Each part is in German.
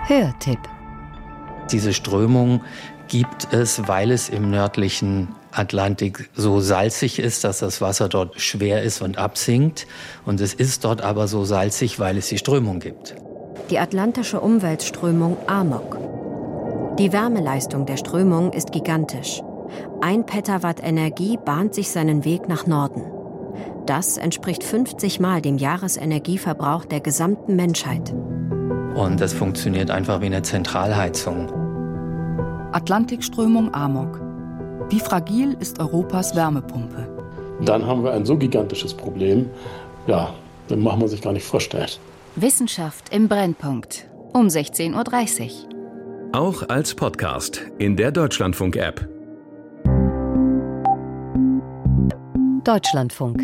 Hörtipp. Diese Strömung gibt es, weil es im nördlichen Atlantik so salzig ist, dass das Wasser dort schwer ist und absinkt. Und es ist dort aber so salzig, weil es die Strömung gibt. Die atlantische Umweltströmung AMOC. Die Wärmeleistung der Strömung ist gigantisch. 1 Petawatt Energie bahnt sich seinen Weg nach Norden. Das entspricht 50 Mal dem Jahresenergieverbrauch der gesamten Menschheit. Und das funktioniert einfach wie eine Zentralheizung. Atlantikströmung AMOC. Wie fragil ist Europas Wärmepumpe? Dann haben wir ein so gigantisches Problem, ja, dann macht man sich gar nicht vorstellen. Wissenschaft im Brennpunkt um 16:30 Uhr. Auch als Podcast in der Deutschlandfunk-App. Deutschlandfunk.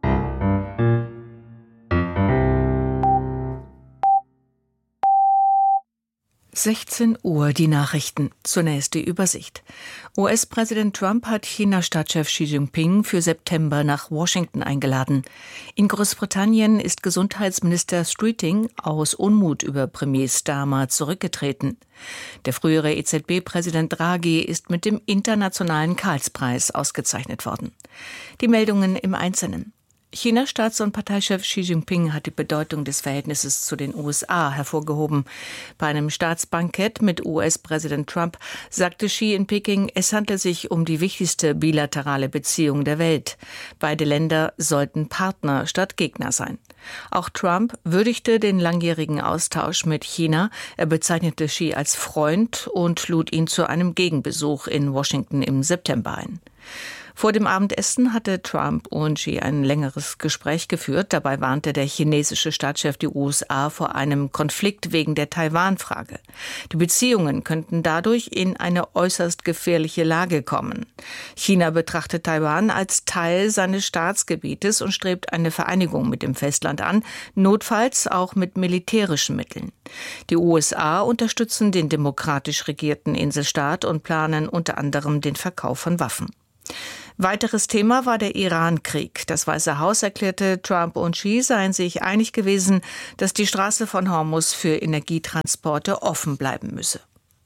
Uhr, die Nachrichten. Zunächst die Übersicht. US-Präsident Trump hat China-Staatschef Xi Jinping für September nach Washington eingeladen. In Großbritannien ist Gesundheitsminister Streeting aus Unmut über Premier Starmer zurückgetreten. Der frühere EZB-Präsident Draghi ist mit dem Internationalen Karlspreis ausgezeichnet worden. Die Meldungen im Einzelnen. Chinas Staats- und Parteichef Xi Jinping hat die Bedeutung des Verhältnisses zu den USA hervorgehoben. Bei einem Staatsbankett mit US-Präsident Trump sagte Xi in Peking, es handle sich um die wichtigste bilaterale Beziehung der Welt. Beide Länder sollten Partner statt Gegner sein. Auch Trump würdigte den langjährigen Austausch mit China. Er bezeichnete Xi als Freund und lud ihn zu einem Gegenbesuch in Washington im September ein. Vor dem Abendessen hatte Trump und Xi ein längeres Gespräch geführt. Dabei warnte der chinesische Staatschef die USA vor einem Konflikt wegen der Taiwan-Frage. Die Beziehungen könnten dadurch in eine äußerst gefährliche Lage kommen. China betrachtet Taiwan als Teil seines Staatsgebietes und strebt eine Vereinigung mit dem Festland an, notfalls auch mit militärischen Mitteln. Die USA unterstützen den demokratisch regierten Inselstaat und planen unter anderem den Verkauf von Waffen. Weiteres Thema war der Iran-Krieg. Das Weiße Haus erklärte, Trump und Xi seien sich einig gewesen, dass die Straße von Hormuz für Energietransporte offen bleiben müsse.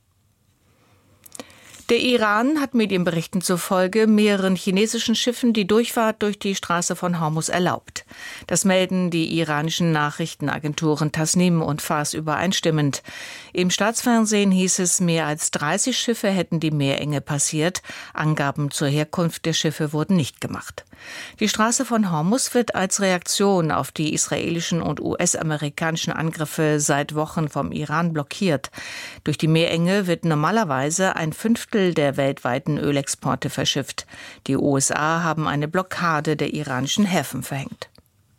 Der Iran hat Medienberichten zufolge mehreren chinesischen Schiffen die Durchfahrt durch die Straße von Hormuz erlaubt. Das melden die iranischen Nachrichtenagenturen Tasnim und Fars übereinstimmend. Im Staatsfernsehen hieß es, mehr als 30 Schiffe hätten die Meerenge passiert. Angaben zur Herkunft der Schiffe wurden nicht gemacht. Die Straße von Hormuz wird als Reaktion auf die israelischen und US-amerikanischen Angriffe seit Wochen vom Iran blockiert. Durch die Meerenge wird normalerweise 1/5 der weltweiten Ölexporte verschifft. Die USA haben eine Blockade der iranischen Häfen verhängt.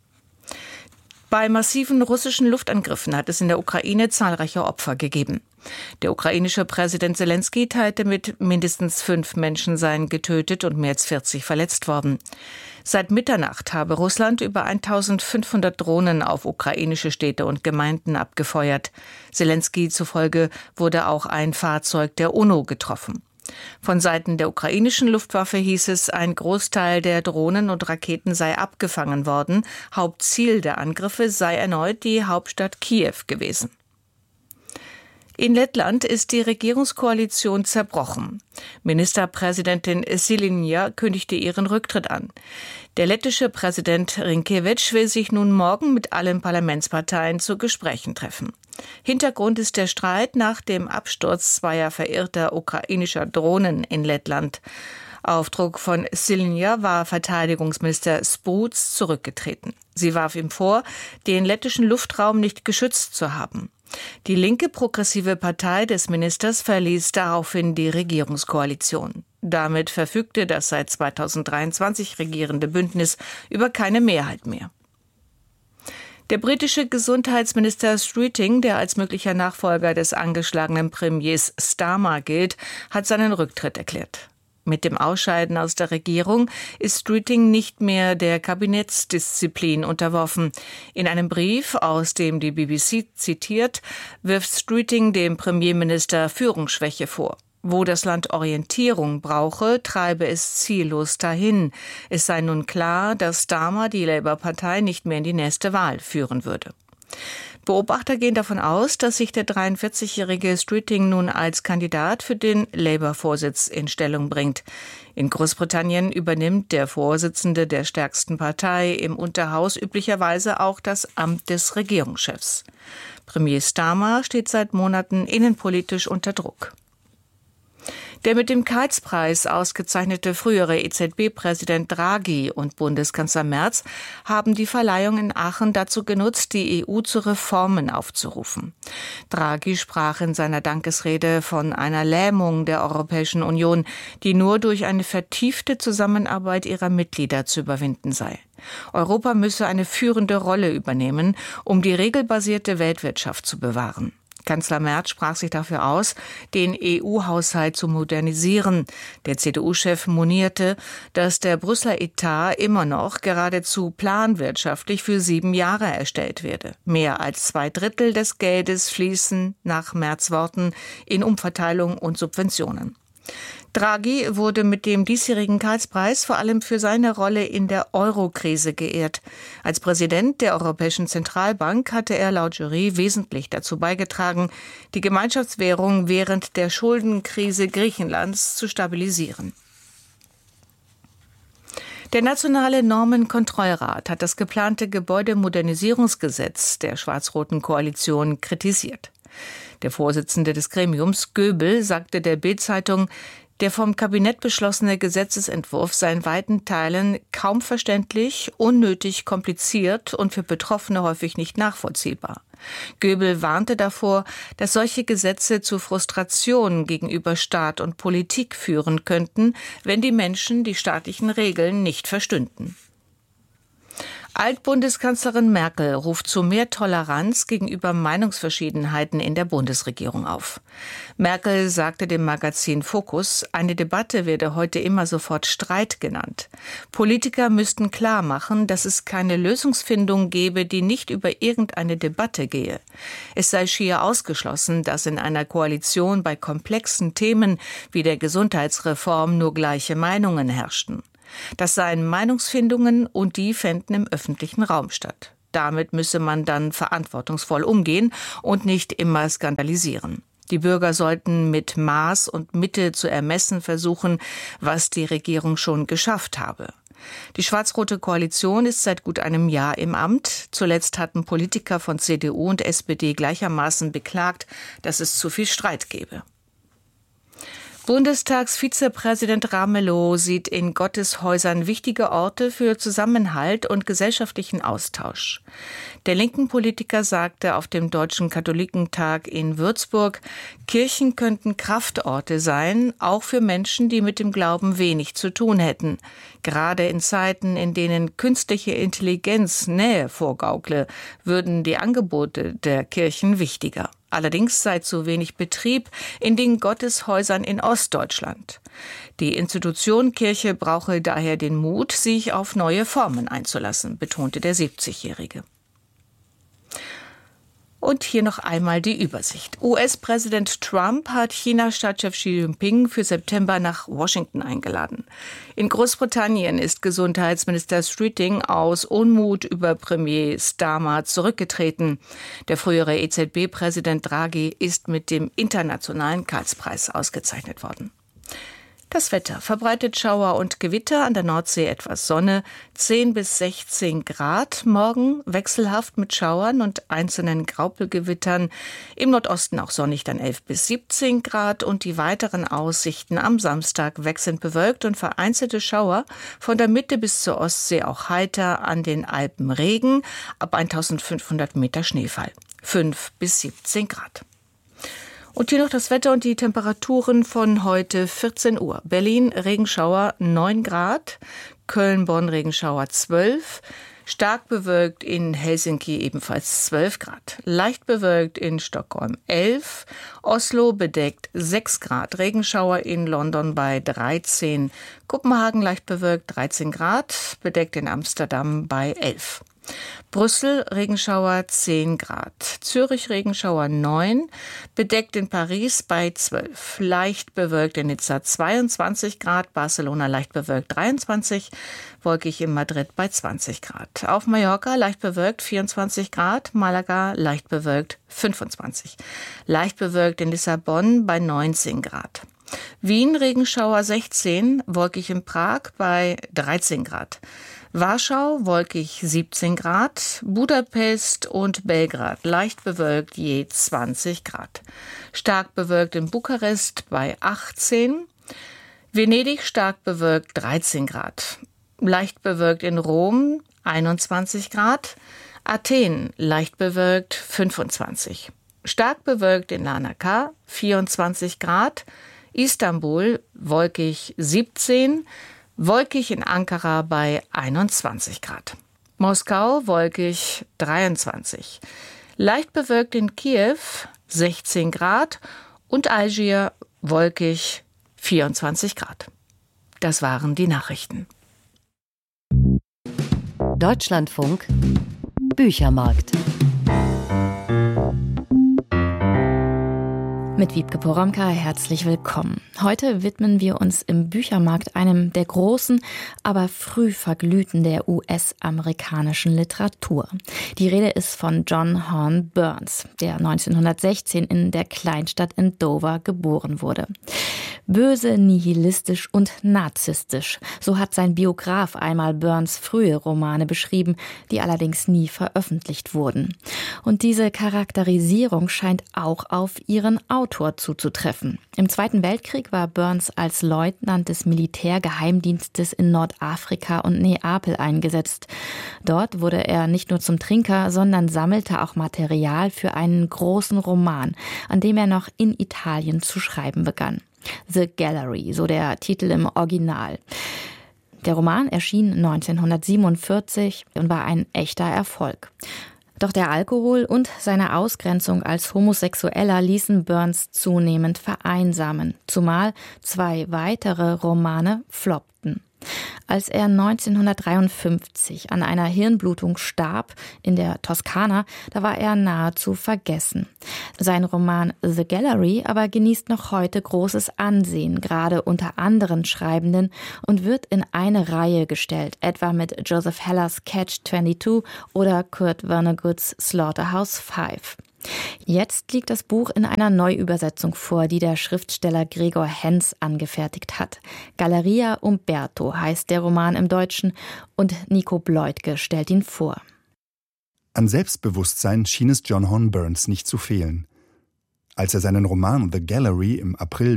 Bei massiven russischen Luftangriffen hat es in der Ukraine zahlreiche Opfer gegeben. Der ukrainische Präsident Selenskyj teilte mit, mindestens 5 Menschen seien getötet und mehr als 40 verletzt worden. Seit Mitternacht habe Russland über 1500 Drohnen auf ukrainische Städte und Gemeinden abgefeuert. Selenskyj zufolge wurde auch ein Fahrzeug der UNO getroffen. Von Seiten der ukrainischen Luftwaffe hieß es, ein Großteil der Drohnen und Raketen sei abgefangen worden. Hauptziel der Angriffe sei erneut die Hauptstadt Kiew gewesen. In Lettland ist die Regierungskoalition zerbrochen. Ministerpräsidentin Šilinja kündigte ihren Rücktritt an. Der lettische Präsident Rinkevič will sich nun morgen mit allen Parlamentsparteien zu Gesprächen treffen. Hintergrund ist der Streit nach dem Absturz zweier verirrter ukrainischer Drohnen in Lettland. Auf Druck von Šilinja war Verteidigungsminister Spruds zurückgetreten. Sie warf ihm vor, den lettischen Luftraum nicht geschützt zu haben. Die linke progressive Partei des Ministers verließ daraufhin die Regierungskoalition. Damit verfügte das seit 2023 regierende Bündnis über keine Mehrheit mehr. Der britische Gesundheitsminister Streeting, der als möglicher Nachfolger des angeschlagenen Premiers Starmer gilt, hat seinen Rücktritt erklärt. Mit dem Ausscheiden aus der Regierung ist Streeting nicht mehr der Kabinettsdisziplin unterworfen. In einem Brief, aus dem die BBC zitiert, wirft Streeting dem Premierminister Führungsschwäche vor. Wo das Land Orientierung brauche, treibe es ziellos dahin. Es sei nun klar, dass Starmer die Labour-Partei nicht mehr in die nächste Wahl führen würde. Beobachter gehen davon aus, dass sich der 43-jährige Streeting nun als Kandidat für den Labour-Vorsitz in Stellung bringt. In Großbritannien übernimmt der Vorsitzende der stärksten Partei im Unterhaus üblicherweise auch das Amt des Regierungschefs. Premier Starmer steht seit Monaten innenpolitisch unter Druck. Der mit dem Karls-Preis ausgezeichnete frühere EZB-Präsident Draghi und Bundeskanzler Merz haben die Verleihung in Aachen dazu genutzt, die EU zu Reformen aufzurufen. Draghi sprach in seiner Dankesrede von einer Lähmung der Europäischen Union, die nur durch eine vertiefte Zusammenarbeit ihrer Mitglieder zu überwinden sei. Europa müsse eine führende Rolle übernehmen, um die regelbasierte Weltwirtschaft zu bewahren. Kanzler Merz sprach sich dafür aus, den EU-Haushalt zu modernisieren. Der CDU-Chef monierte, dass der Brüsseler Etat immer noch geradezu planwirtschaftlich für 7 Jahre erstellt werde. Mehr als 2/3 des Geldes fließen nach Merz' Worten in Umverteilung und Subventionen. Draghi wurde mit dem diesjährigen Karls-Preis vor allem für seine Rolle in der Euro-Krise geehrt. Als Präsident der Europäischen Zentralbank hatte er laut Jury wesentlich dazu beigetragen, die Gemeinschaftswährung während der Schuldenkrise Griechenlands zu stabilisieren. Der Nationale Normenkontrollrat hat das geplante Gebäudemodernisierungsgesetz der schwarz-roten Koalition kritisiert. Der Vorsitzende des Gremiums, Göbel, sagte der Bild-Zeitung, der vom Kabinett beschlossene Gesetzesentwurf sei in weiten Teilen kaum verständlich, unnötig kompliziert und für Betroffene häufig nicht nachvollziehbar. Göbel warnte davor, dass solche Gesetze zu Frustration gegenüber Staat und Politik führen könnten, wenn die Menschen die staatlichen Regeln nicht verstünden. Altbundeskanzlerin Merkel ruft zu mehr Toleranz gegenüber Meinungsverschiedenheiten in der Bundesregierung auf. Merkel sagte dem Magazin Focus, eine Debatte werde heute immer sofort Streit genannt. Politiker müssten klar machen, dass es keine Lösungsfindung gebe, die nicht über irgendeine Debatte gehe. Es sei schier ausgeschlossen, dass in einer Koalition bei komplexen Themen wie der Gesundheitsreform nur gleiche Meinungen herrschten. Das seien Meinungsfindungen und die fänden im öffentlichen Raum statt. Damit müsse man dann verantwortungsvoll umgehen und nicht immer skandalisieren. Die Bürger sollten mit Maß und Mitte zu ermessen versuchen, was die Regierung schon geschafft habe. Die schwarz-rote Koalition ist seit gut einem Jahr im Amt. Zuletzt hatten Politiker von CDU und SPD gleichermaßen beklagt, dass es zu viel Streit gebe. Bundestagsvizepräsident Ramelow sieht in Gotteshäusern wichtige Orte für Zusammenhalt und gesellschaftlichen Austausch. Der linken Politiker sagte auf dem Deutschen Katholikentag in Würzburg, Kirchen könnten Kraftorte sein, auch für Menschen, die mit dem Glauben wenig zu tun hätten. Gerade in Zeiten, in denen künstliche Intelligenz Nähe vorgaukle, würden die Angebote der Kirchen wichtiger. Allerdings sei zu wenig Betrieb in den Gotteshäusern in Ostdeutschland. Die Institution Kirche brauche daher den Mut, sich auf neue Formen einzulassen, betonte der 70-Jährige. Und hier noch einmal die Übersicht. US-Präsident Trump hat China-Staatschef Xi Jinping für September nach Washington eingeladen. In Großbritannien ist Gesundheitsminister Streeting aus Unmut über Premier Starmer zurückgetreten. Der frühere EZB-Präsident Draghi ist mit dem internationalen Karls-Preis ausgezeichnet worden. Das Wetter: verbreitet Schauer und Gewitter, an der Nordsee etwas Sonne, 10 bis 16 Grad. Morgen wechselhaft mit Schauern und einzelnen Graupelgewittern. Im Nordosten auch sonnig, dann 11 bis 17 Grad. Und die weiteren Aussichten: am Samstag wechselnd bewölkt und vereinzelte Schauer. Von der Mitte bis zur Ostsee auch heiter, an den Alpen Regen. Ab 1500 Meter Schneefall. 5 bis 17 Grad. Und hier noch das Wetter und die Temperaturen von heute 14 Uhr. Berlin Regenschauer 9 Grad, Köln-Bonn Regenschauer 12, stark bewölkt in Helsinki ebenfalls 12 Grad, leicht bewölkt in Stockholm 11, Oslo bedeckt 6 Grad, Regenschauer in London bei 13, Kopenhagen leicht bewölkt 13 Grad, bedeckt in Amsterdam bei 11. Brüssel Regenschauer 10 Grad, Zürich Regenschauer 9, bedeckt in Paris bei 12, leicht bewölkt in Nizza 22 Grad, Barcelona leicht bewölkt 23, wolkig in Madrid bei 20 Grad. Auf Mallorca leicht bewölkt 24 Grad, Malaga leicht bewölkt 25, leicht bewölkt in Lissabon bei 19 Grad. Wien Regenschauer 16, wolkig in Prag bei 13 Grad. Warschau wolkig 17 Grad, Budapest und Belgrad leicht bewölkt je 20 Grad. Stark bewölkt in Bukarest bei 18, Venedig stark bewölkt 13 Grad. Leicht bewölkt in Rom 21 Grad, Athen leicht bewölkt 25. Stark bewölkt in Larnaca 24 Grad, Istanbul wolkig 17, wolkig in Ankara bei 21 Grad. Moskau wolkig 23. Leicht bewölkt in Kiew 16 Grad und Algier wolkig 24 Grad. Das waren die Nachrichten. Deutschlandfunk Büchermarkt. Mit Wiebke Poromka herzlich willkommen. Heute widmen wir uns im Büchermarkt einem der großen, aber früh Verglühten der US-amerikanischen Literatur. Die Rede ist von John Horne Burns, der 1916 in der Kleinstadt in Dover geboren wurde. Böse, nihilistisch und narzisstisch, so hat sein Biograf einmal Burns frühe Romane beschrieben, die allerdings nie veröffentlicht wurden. Und diese Charakterisierung scheint auch auf ihren Autor zuzutreffen. Im Zweiten Weltkrieg war Burns als Leutnant des Militärgeheimdienstes in Nordafrika und Neapel eingesetzt. Dort wurde er nicht nur zum Trinker, sondern sammelte auch Material für einen großen Roman, an dem er noch in Italien zu schreiben begann. The Gallery, so der Titel im Original. Der Roman erschien 1947 und war ein echter Erfolg. Doch der Alkohol und seine Ausgrenzung als Homosexueller ließen Burns zunehmend vereinsamen, zumal 2 weitere Romane floppten. Als er 1953 an einer Hirnblutung starb in der Toskana, da war er nahezu vergessen. Sein Roman The Gallery aber genießt noch heute großes Ansehen, gerade unter anderen Schreibenden, und wird in eine Reihe gestellt, etwa mit Joseph Hellers Catch-22 oder Kurt Vonnegut's Slaughterhouse 5. Jetzt liegt das Buch in einer Neuübersetzung vor, die der Schriftsteller Gregor Henz angefertigt hat. Galleria Umberto heißt der Roman im Deutschen und Nico Bleutke stellt ihn vor. An Selbstbewusstsein schien es John Horne Burns nicht zu fehlen. Als er seinen Roman The Gallery im April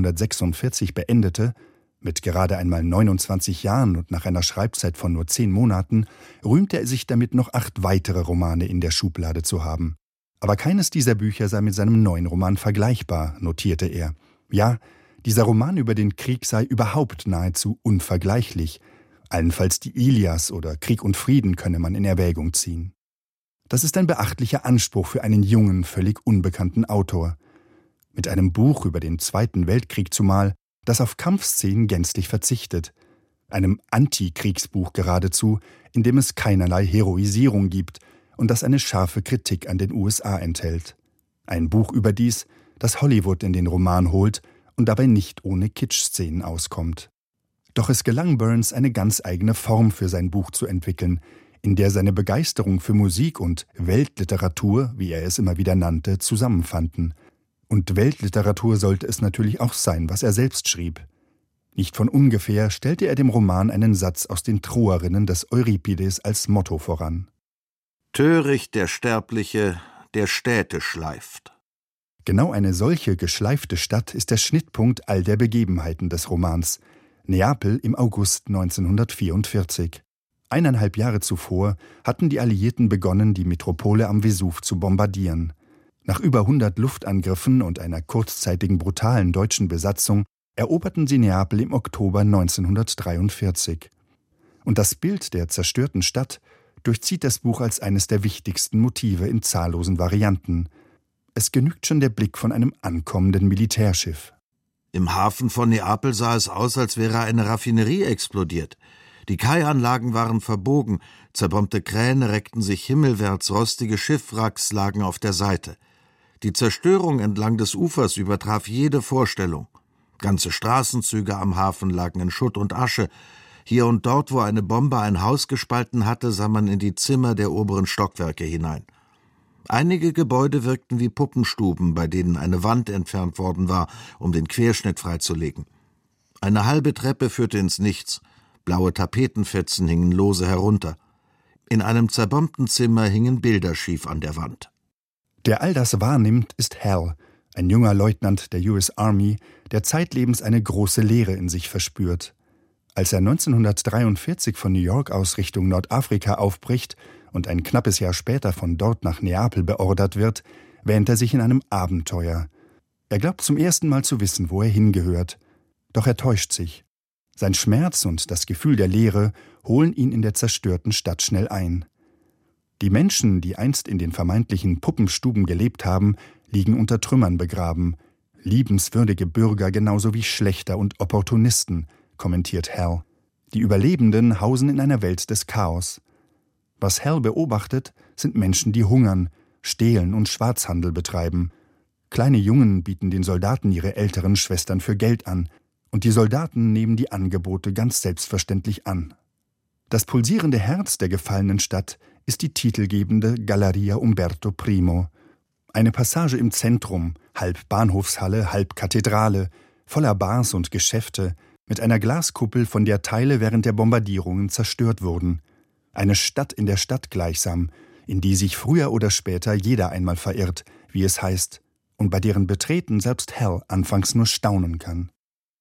1946 beendete, mit gerade einmal 29 Jahren und nach einer Schreibzeit von nur 10 Monaten, rühmte er sich damit, noch 8 weitere Romane in der Schublade zu haben. Aber keines dieser Bücher sei mit seinem neuen Roman vergleichbar, notierte er. Ja, dieser Roman über den Krieg sei überhaupt nahezu unvergleichlich. Allenfalls die Ilias oder Krieg und Frieden könne man in Erwägung ziehen. Das ist ein beachtlicher Anspruch für einen jungen, völlig unbekannten Autor. Mit einem Buch über den Zweiten Weltkrieg zumal, das auf Kampfszenen gänzlich verzichtet. Einem Antikriegsbuch geradezu, in dem es keinerlei Heroisierung gibt und das eine scharfe Kritik an den USA enthält. Ein Buch überdies, das Hollywood in den Roman holt und dabei nicht ohne Kitsch-Szenen auskommt. Doch es gelang Burns, eine ganz eigene Form für sein Buch zu entwickeln, in der seine Begeisterung für Musik und Weltliteratur, wie er es immer wieder nannte, zusammenfanden. Und Weltliteratur sollte es natürlich auch sein, was er selbst schrieb. Nicht von ungefähr stellte er dem Roman einen Satz aus den Troerinnen des Euripides als Motto voran. Töricht der Sterbliche, der Städte schleift. Genau eine solche geschleifte Stadt ist der Schnittpunkt all der Begebenheiten des Romans. Neapel im August 1944. 1,5 Jahre zuvor hatten die Alliierten begonnen, die Metropole am Vesuv zu bombardieren. Nach über 100 Luftangriffen und einer kurzzeitigen brutalen deutschen Besatzung eroberten sie Neapel im Oktober 1943. Und das Bild der zerstörten Stadt durchzieht das Buch als eines der wichtigsten Motive in zahllosen Varianten. Es genügt schon der Blick von einem ankommenden Militärschiff. Im Hafen von Neapel sah es aus, als wäre eine Raffinerie explodiert. Die Kaianlagen waren verbogen, Zerbombte Kräne reckten sich himmelwärts, rostige Schiffwracks lagen auf der Seite. Die Zerstörung entlang des Ufers übertraf jede Vorstellung. Ganze Straßenzüge am Hafen lagen in Schutt und Asche. Hier und dort, wo eine Bombe ein Haus gespalten hatte, sah man in die Zimmer der oberen Stockwerke hinein. Einige Gebäude wirkten wie Puppenstuben, bei denen eine Wand entfernt worden war, um den Querschnitt freizulegen. Eine halbe Treppe führte ins Nichts. Blaue Tapetenfetzen hingen lose herunter. In einem zerbombten Zimmer hingen Bilder schief an der Wand. Der all das wahrnimmt, ist Hal, ein junger Leutnant der US Army, der zeitlebens eine große Leere in sich verspürt. Als er 1943 von New York aus Richtung Nordafrika aufbricht und ein knappes Jahr später von dort nach Neapel beordert wird, wähnt er sich in einem Abenteuer. Er glaubt zum ersten Mal zu wissen, wo er hingehört. Doch er täuscht sich. Sein Schmerz und das Gefühl der Leere holen ihn in der zerstörten Stadt schnell ein. Die Menschen, die einst in den vermeintlichen Puppenstuben gelebt haben, liegen unter Trümmern begraben. Liebenswürdige Bürger genauso wie Schlächter und Opportunisten, kommentiert Hal. Die Überlebenden hausen in einer Welt des Chaos. Was Hal beobachtet, sind Menschen, die hungern, stehlen und Schwarzhandel betreiben. Kleine Jungen bieten den Soldaten ihre älteren Schwestern für Geld an, und die Soldaten nehmen die Angebote ganz selbstverständlich an. Das pulsierende Herz der gefallenen Stadt ist die titelgebende Galleria Umberto I. Eine Passage im Zentrum, halb Bahnhofshalle, halb Kathedrale, voller Bars und Geschäfte, mit einer Glaskuppel, von der Teile während der Bombardierungen zerstört wurden. Eine Stadt in der Stadt gleichsam, in die sich früher oder später jeder einmal verirrt, wie es heißt, und bei deren Betreten selbst Hal anfangs nur staunen kann.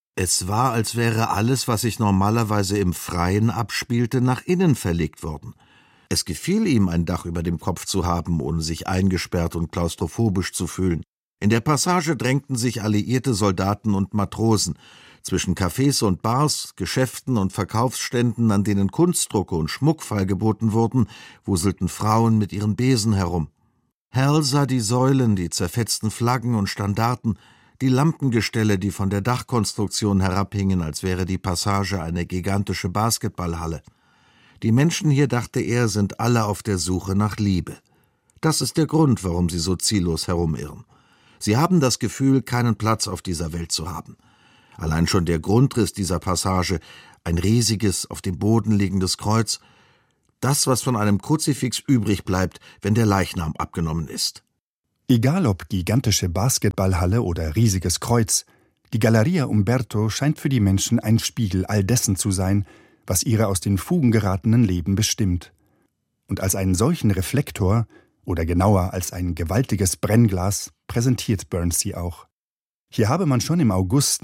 Es war, als wäre alles, was sich normalerweise im Freien abspielte, nach innen verlegt worden. Es gefiel ihm, ein Dach über dem Kopf zu haben, ohne sich eingesperrt und klaustrophobisch zu fühlen. In der Passage drängten sich alliierte Soldaten und Matrosen. Zwischen Cafés und Bars, Geschäften und Verkaufsständen, an denen Kunstdrucke und Schmuck feilgeboten wurden, wuselten Frauen mit ihren Besen herum. Hal sah die Säulen, die zerfetzten Flaggen und Standarten, die Lampengestelle, die von der Dachkonstruktion herabhingen, als wäre die Passage eine gigantische Basketballhalle. Die Menschen hier, dachte er, sind alle auf der Suche nach Liebe. Das ist der Grund, warum sie so ziellos herumirren. Sie haben das Gefühl, keinen Platz auf dieser Welt zu haben. Allein schon der Grundriss dieser Passage, ein riesiges, auf dem Boden liegendes Kreuz, das, was von einem Kruzifix übrig bleibt, wenn der Leichnam abgenommen ist. Egal ob gigantische Basketballhalle oder riesiges Kreuz, die Galleria Umberto scheint für die Menschen ein Spiegel all dessen zu sein, was ihre aus den Fugen geratenen Leben bestimmt. Und als einen solchen Reflektor, oder genauer als ein gewaltiges Brennglas, präsentiert Burns sie auch. Hier habe man schon im August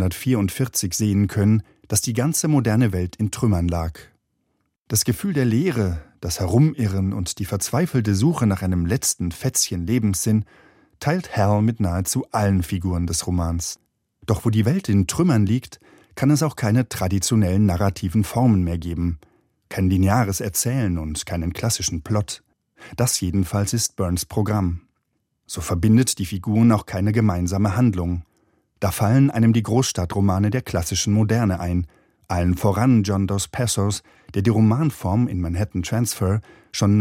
1944 sehen können, dass die ganze moderne Welt in Trümmern lag. Das Gefühl der Leere, das Herumirren und die verzweifelte Suche nach einem letzten Fätzchen Lebenssinn teilt Hal mit nahezu allen Figuren des Romans. Doch wo die Welt in Trümmern liegt, kann es auch keine traditionellen narrativen Formen mehr geben. Kein lineares Erzählen und keinen klassischen Plot. Das jedenfalls ist Burns' Programm. So verbindet die Figuren auch keine gemeinsame Handlung. Da fallen einem die Großstadtromane der klassischen Moderne ein, allen voran John Dos Passos, der die Romanform in Manhattan Transfer schon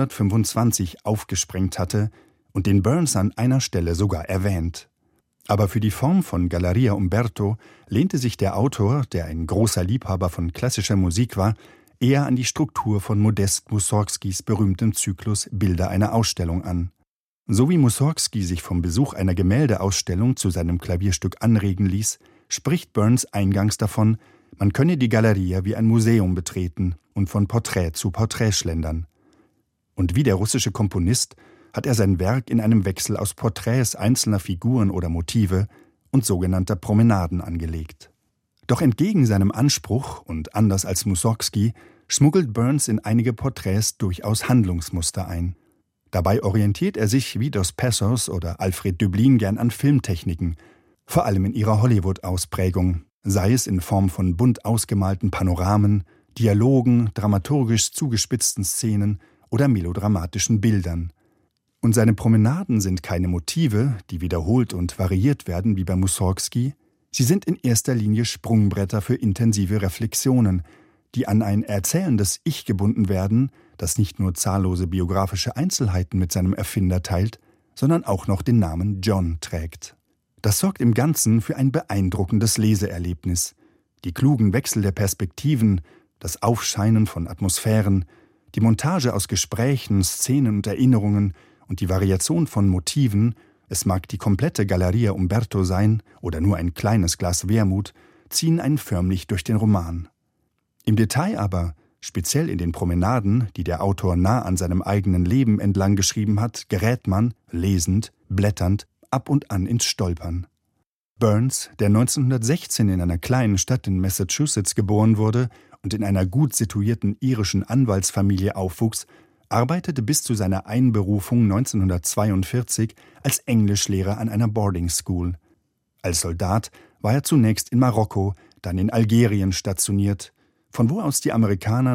1925 aufgesprengt hatte und den Burns an einer Stelle sogar erwähnt. Aber für die Form von Galleria Umberto lehnte sich der Autor, der ein großer Liebhaber von klassischer Musik war, eher an die Struktur von Modest Mussorgskis berühmtem Zyklus Bilder einer Ausstellung an. So wie Mussorgsky sich vom Besuch einer Gemäldeausstellung zu seinem Klavierstück anregen ließ, spricht Burns eingangs davon, man könne die Galeria wie ein Museum betreten und von Porträt zu Porträt schlendern. Und wie der russische Komponist hat er sein Werk in einem Wechsel aus Porträts einzelner Figuren oder Motive und sogenannter Promenaden angelegt. Doch entgegen seinem Anspruch und anders als Mussorgsky schmuggelt Burns in einige Porträts durchaus Handlungsmuster ein. Dabei orientiert er sich wie Dos Passos oder Alfred Döblin gern an Filmtechniken, vor allem in ihrer Hollywood-Ausprägung, sei es in Form von bunt ausgemalten Panoramen, Dialogen, dramaturgisch zugespitzten Szenen oder melodramatischen Bildern. Und seine Promenaden sind keine Motive, die wiederholt und variiert werden wie bei Mussorgsky, sie sind in erster Linie Sprungbretter für intensive Reflexionen, die an ein erzählendes Ich gebunden werden, das nicht nur zahllose biografische Einzelheiten mit seinem Erfinder teilt, sondern auch noch den Namen John trägt. Das sorgt im Ganzen für ein beeindruckendes Leseerlebnis. Die klugen Wechsel der Perspektiven, das Aufscheinen von Atmosphären, die Montage aus Gesprächen, Szenen und Erinnerungen und die Variation von Motiven, es mag die komplette Galleria Umberto sein oder nur ein kleines Glas Wermut, ziehen einen förmlich durch den Roman. Im Detail aber, speziell in den Promenaden, die der Autor nah an seinem eigenen Leben entlang geschrieben hat, gerät man, lesend, blätternd, ab und an ins Stolpern. Burns, der 1916 in einer kleinen Stadt in Massachusetts geboren wurde und in einer gut situierten irischen Anwaltsfamilie aufwuchs, arbeitete bis zu seiner Einberufung 1942 als Englischlehrer an einer Boarding School. Als Soldat war er zunächst in Marokko, dann in Algerien stationiert, von wo aus die Amerikaner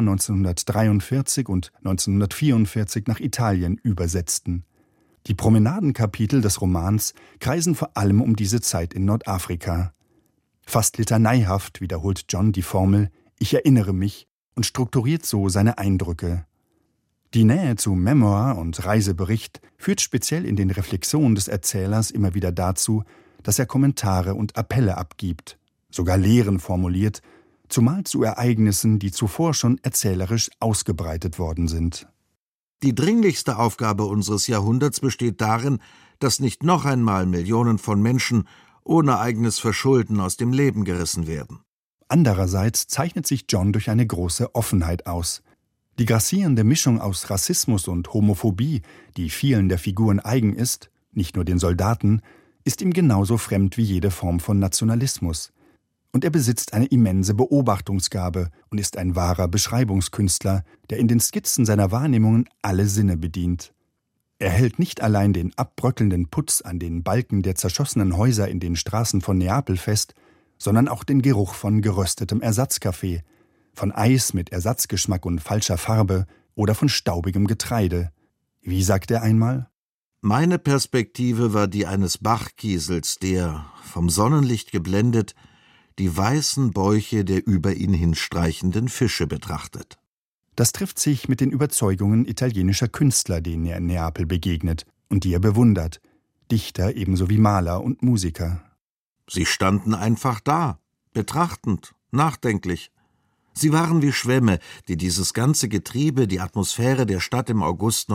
1943 und 1944 nach Italien übersetzten. Die Promenadenkapitel des Romans kreisen vor allem um diese Zeit in Nordafrika. Fast litaneihaft wiederholt John die Formel »Ich erinnere mich« und strukturiert so seine Eindrücke. Die Nähe zu Memoir und Reisebericht führt speziell in den Reflexionen des Erzählers immer wieder dazu, dass er Kommentare und Appelle abgibt, sogar Lehren formuliert, zumal zu Ereignissen, die zuvor schon erzählerisch ausgebreitet worden sind. Die dringlichste Aufgabe unseres Jahrhunderts besteht darin, dass nicht noch einmal Millionen von Menschen ohne eigenes Verschulden aus dem Leben gerissen werden. Andererseits zeichnet sich John durch eine große Offenheit aus. Die grassierende Mischung aus Rassismus und Homophobie, die vielen der Figuren eigen ist, nicht nur den Soldaten, ist ihm genauso fremd wie jede Form von Nationalismus. Und er besitzt eine immense Beobachtungsgabe und ist ein wahrer Beschreibungskünstler, der in den Skizzen seiner Wahrnehmungen alle Sinne bedient. Er hält nicht allein den abbröckelnden Putz an den Balken der zerschossenen Häuser in den Straßen von Neapel fest, sondern auch den Geruch von geröstetem Ersatzkaffee, von Eis mit Ersatzgeschmack und falscher Farbe oder von staubigem Getreide. Wie sagt er einmal? Meine Perspektive war die eines Bachkiesels, der, vom Sonnenlicht geblendet, die weißen Bäuche der über ihn hinstreichenden Fische betrachtet. Das trifft sich mit den Überzeugungen italienischer Künstler, denen er in Neapel begegnet und die er bewundert, Dichter ebenso wie Maler und Musiker. Sie standen einfach da, betrachtend, nachdenklich. Sie waren wie Schwämme, die dieses ganze Getriebe, die Atmosphäre der Stadt im August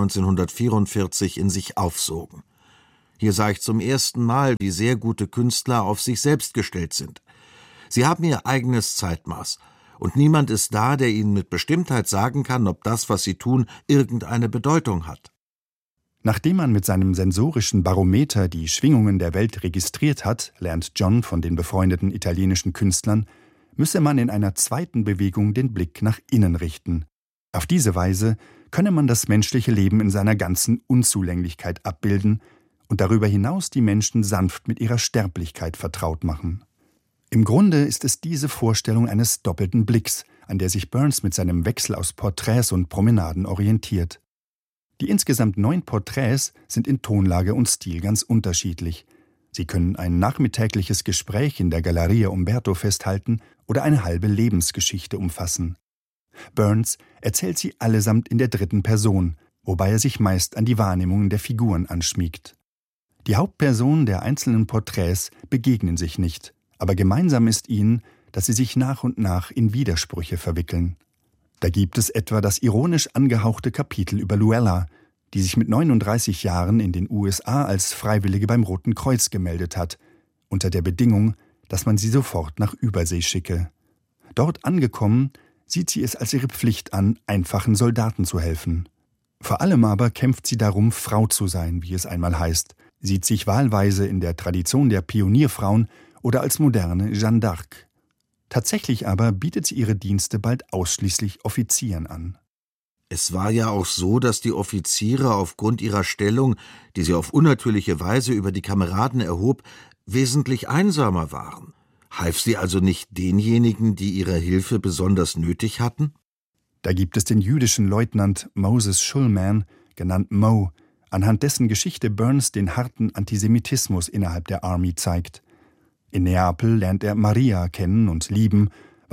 1944 in sich aufsogen. Hier sah ich zum ersten Mal, wie sehr gute Künstler auf sich selbst gestellt sind. Sie haben ihr eigenes Zeitmaß, und niemand ist da, der ihnen mit Bestimmtheit sagen kann, ob das, was sie tun, irgendeine Bedeutung hat. Nachdem man mit seinem sensorischen Barometer die Schwingungen der Welt registriert hat, lernt John von den befreundeten italienischen Künstlern, müsse man in einer zweiten Bewegung den Blick nach innen richten. Auf diese Weise könne man das menschliche Leben in seiner ganzen Unzulänglichkeit abbilden und darüber hinaus die Menschen sanft mit ihrer Sterblichkeit vertraut machen. Im Grunde ist es diese Vorstellung eines doppelten Blicks, an der sich Burns mit seinem Wechsel aus Porträts und Promenaden orientiert. Die insgesamt 9 Porträts sind in Tonlage und Stil ganz unterschiedlich. Sie können ein nachmittägliches Gespräch in der Galleria Umberto festhalten oder eine halbe Lebensgeschichte umfassen. Burns erzählt sie allesamt in der 3. Person, wobei er sich meist an die Wahrnehmungen der Figuren anschmiegt. Die Hauptpersonen der einzelnen Porträts begegnen sich nicht, aber gemeinsam ist ihnen, dass sie sich nach und nach in Widersprüche verwickeln. Da gibt es etwa das ironisch angehauchte Kapitel über Luella, die sich mit 39 Jahren in den USA als Freiwillige beim Roten Kreuz gemeldet hat, unter der Bedingung, dass man sie sofort nach Übersee schicke. Dort angekommen, sieht sie es als ihre Pflicht an, einfachen Soldaten zu helfen. Vor allem aber kämpft sie darum, Frau zu sein, wie es einmal heißt, sieht sich wahlweise in der Tradition der Pionierfrauen oder als moderne Jeanne d'Arc. Tatsächlich aber bietet sie ihre Dienste bald ausschließlich Offizieren an. Es war ja auch so, dass die Offiziere aufgrund ihrer Stellung, die sie auf unnatürliche Weise über die Kameraden erhob, wesentlich einsamer waren. Half sie also nicht denjenigen, die ihre Hilfe besonders nötig hatten? Da gibt es den jüdischen Leutnant Moses Schulman, genannt Mo, anhand dessen Geschichte Burns den harten Antisemitismus innerhalb der Army zeigt. In Neapel lernt er Maria kennen und lieben,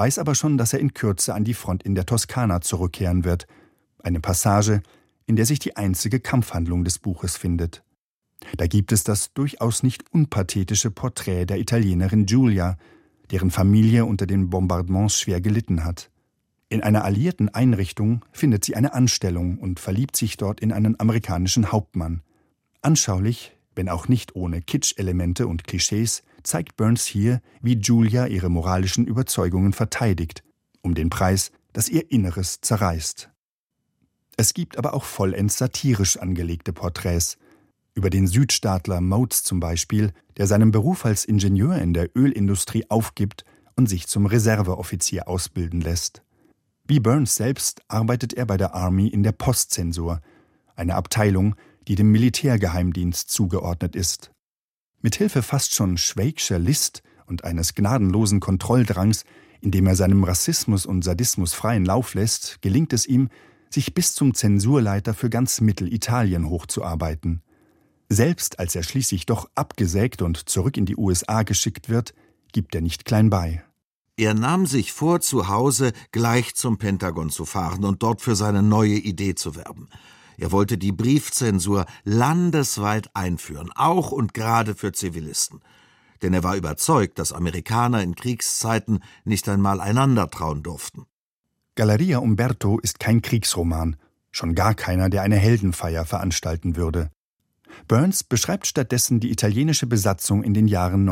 weiß aber schon, dass er in Kürze an die Front in der Toskana zurückkehren wird. Eine Passage, in der sich die einzige Kampfhandlung des Buches findet. Da gibt es das durchaus nicht unpathetische Porträt der Italienerin Giulia, deren Familie unter den Bombardements schwer gelitten hat. In einer alliierten Einrichtung findet sie eine Anstellung und verliebt sich dort in einen amerikanischen Hauptmann. Anschaulich, wenn auch nicht ohne Kitsch-Elemente und Klischees, zeigt Burns hier, wie Giulia ihre moralischen Überzeugungen verteidigt, um den Preis, dass ihr Inneres zerreißt. Es gibt aber auch vollends satirisch angelegte Porträts. Über den Südstaatler Motes zum Beispiel, der seinen Beruf als Ingenieur in der Ölindustrie aufgibt und sich zum Reserveoffizier ausbilden lässt. Wie Burns selbst arbeitet er bei der Army in der Postzensur, eine Abteilung, die dem Militärgeheimdienst zugeordnet ist. Mithilfe fast schon Schweigscher List und eines gnadenlosen Kontrolldrangs, indem er seinem Rassismus und Sadismus freien Lauf lässt, gelingt es ihm, sich bis zum Zensurleiter für ganz Mittelitalien hochzuarbeiten. Selbst als er schließlich doch abgesägt und zurück in die USA geschickt wird, gibt er nicht klein bei. Er nahm sich vor, zu Hause gleich zum Pentagon zu fahren und dort für seine neue Idee zu werben. Er wollte die Briefzensur landesweit einführen, auch und gerade für Zivilisten. Denn er war überzeugt, dass Amerikaner in Kriegszeiten nicht einmal einander trauen durften. Galleria Umberto ist kein Kriegsroman, schon gar keiner, der eine Heldenfeier veranstalten würde. Burns beschreibt stattdessen die italienische Besatzung in den Jahren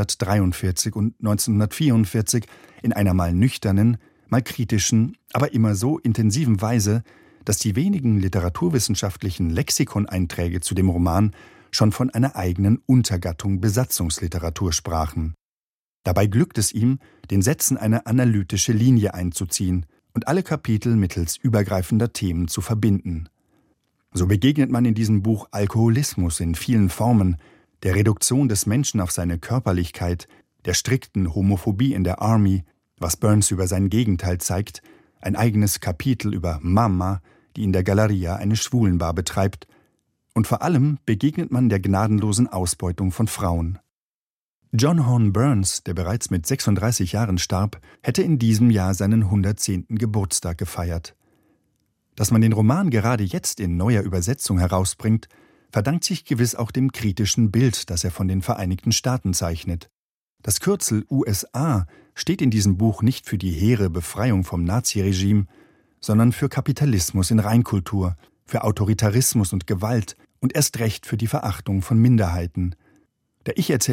1943 und 1944 in einer mal nüchternen, mal kritischen, aber immer so intensiven Weise, dass die wenigen literaturwissenschaftlichen Lexikoneinträge zu dem Roman schon von einer eigenen Untergattung Besatzungsliteratur sprachen. Dabei glückt es ihm, den Sätzen eine analytische Linie einzuziehen und alle Kapitel mittels übergreifender Themen zu verbinden. So begegnet man in diesem Buch Alkoholismus in vielen Formen, der Reduktion des Menschen auf seine Körperlichkeit, der strikten Homophobie in der Army, was Burns über sein Gegenteil zeigt, ein eigenes Kapitel über Mama, die in der Galleria eine Schwulenbar betreibt, und vor allem begegnet man der gnadenlosen Ausbeutung von Frauen. John Horne Burns, der bereits mit 36 Jahren starb, hätte in diesem Jahr seinen 110. Geburtstag gefeiert. Dass man den Roman gerade jetzt in neuer Übersetzung herausbringt, verdankt sich gewiss auch dem kritischen Bild, das er von den Vereinigten Staaten zeichnet. Das Kürzel USA steht in diesem Buch nicht für die hehre Befreiung vom Naziregime, sondern für Kapitalismus in Reinkultur, für Autoritarismus und Gewalt und erst recht für die Verachtung von Minderheiten. Der Ich-Erzähler